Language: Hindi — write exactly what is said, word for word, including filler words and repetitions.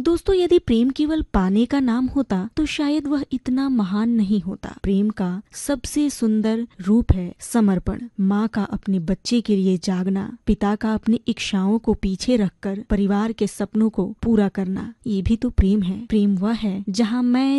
दोस्तों, यदि प्रेम केवल पाने का नाम होता तो शायद वह इतना महान नहीं होता। प्रेम का सबसे सुंदर रूप है समर्पण। माँ का अपने बच्चे के लिए जागना, पिता का अपनी इच्छाओं को पीछे रखकर परिवार के सपनों को पूरा करना, ये भी तो प्रेम है। प्रेम वह है जहाँ मैं